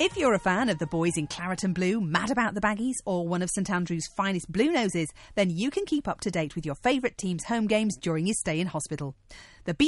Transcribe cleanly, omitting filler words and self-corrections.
If you're a fan of the boys in claret and blue, mad about the Baggies, or one of St Andrew's finest blue noses, then you can keep up to date with your favourite team's home games during your stay in hospital. The